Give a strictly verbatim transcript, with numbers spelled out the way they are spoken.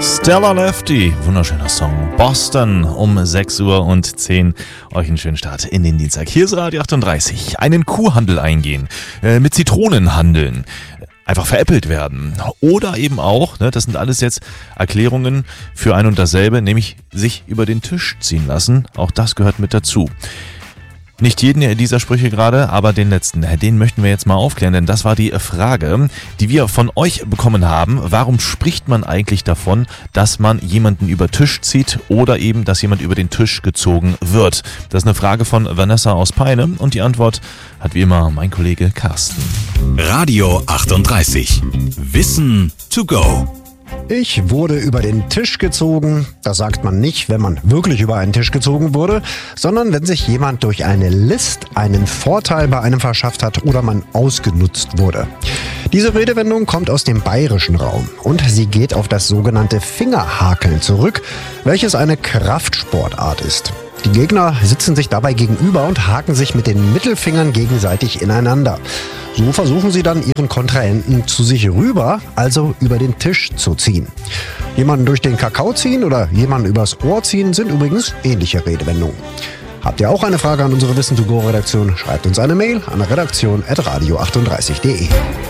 Stella Lefty, wunderschöner Song. Boston um sechs Uhr und zehn. Euch einen schönen Start in den Dienstag. Hier ist Radio achtunddreißig. Einen Kuhhandel eingehen, äh, mit Zitronen handeln, einfach veräppelt werden. Oder eben auch, ne, das sind alles jetzt Erklärungen für ein und dasselbe, nämlich sich über den Tisch ziehen lassen. Auch das gehört mit dazu. Nicht jeden dieser Sprüche gerade, aber den letzten, den möchten wir jetzt mal aufklären, denn das war die Frage, die wir von euch bekommen haben. Warum spricht man eigentlich davon, dass man jemanden über Tisch zieht oder eben, dass jemand über den Tisch gezogen wird? Das ist eine Frage von Vanessa aus Peine und die Antwort hat wie immer mein Kollege Carsten. Radio achtunddreißig. Wissen to go. Ich wurde über den Tisch gezogen. Das sagt man nicht, wenn man wirklich über einen Tisch gezogen wurde, sondern wenn sich jemand durch eine List einen Vorteil bei einem verschafft hat oder man ausgenutzt wurde. Diese Redewendung kommt aus dem bayerischen Raum und sie geht auf das sogenannte Fingerhakeln zurück, welches eine Kraftsportart ist. Die Gegner sitzen sich dabei gegenüber und haken sich mit den Mittelfingern gegenseitig ineinander. So versuchen sie dann ihren Kontrahenten zu sich rüber, also über den Tisch zu ziehen. Jemanden durch den Kakao ziehen oder jemanden übers Ohr ziehen sind übrigens ähnliche Redewendungen. Habt ihr auch eine Frage an unsere Wissen to go Redaktion? Schreibt uns eine Mail an redaktion at radio achtunddreißig punkt de.